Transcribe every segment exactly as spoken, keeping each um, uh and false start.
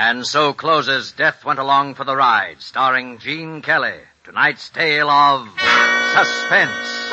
And so closes Death Went Along for the Ride, starring Gene Kelly. Tonight's tale of suspense.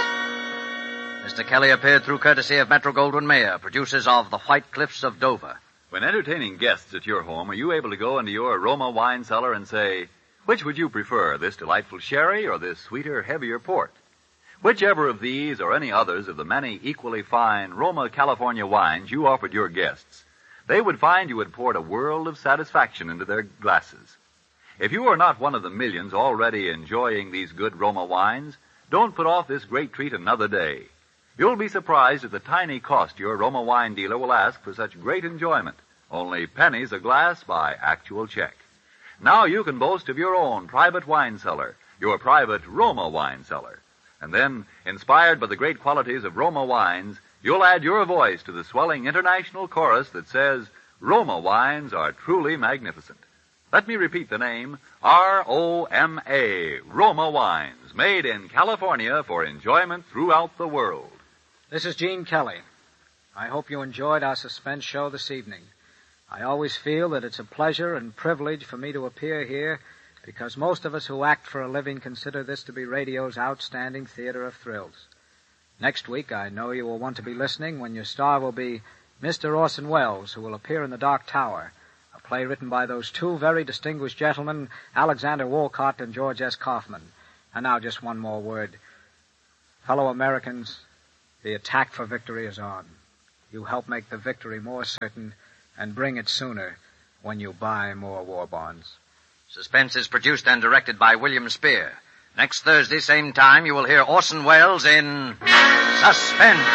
Mister Kelly appeared through courtesy of Metro-Goldwyn-Mayer, producers of The White Cliffs of Dover. When entertaining guests at your home, are you able to go into your Roma wine cellar and say, which would you prefer, this delightful sherry or this sweeter, heavier port? Whichever of these or any others of the many equally fine Roma California wines you offered your guests, they would find you had poured a world of satisfaction into their glasses. If you are not one of the millions already enjoying these good Roma wines, don't put off this great treat another day. You'll be surprised at the tiny cost your Roma wine dealer will ask for such great enjoyment. Only pennies a glass by actual check. Now you can boast of your own private wine cellar, your private Roma wine cellar. And then, inspired by the great qualities of Roma wines, you'll add your voice to the swelling international chorus that says, Roma wines are truly magnificent. Let me repeat the name, R O M A, Roma wines, made in California for enjoyment throughout the world. This is Gene Kelly. I hope you enjoyed our suspense show this evening. I always feel that it's a pleasure and privilege for me to appear here because most of us who act for a living consider this to be radio's outstanding theater of thrills. Next week, I know you will want to be listening when your star will be Mister Orson Welles, who will appear in The Dark Tower, a play written by those two very distinguished gentlemen, Alexander Wolcott and George S. Kaufman. And now just one more word. Fellow Americans, the attack for victory is on. You help make the victory more certain and bring it sooner when you buy more war bonds. Suspense is produced and directed by William Spear. Next Thursday, same time, you will hear Orson Welles in Suspense.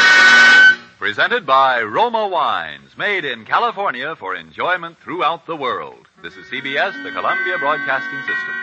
Presented by Roma Wines, made in California for enjoyment throughout the world. This is C B S, the Columbia Broadcasting System.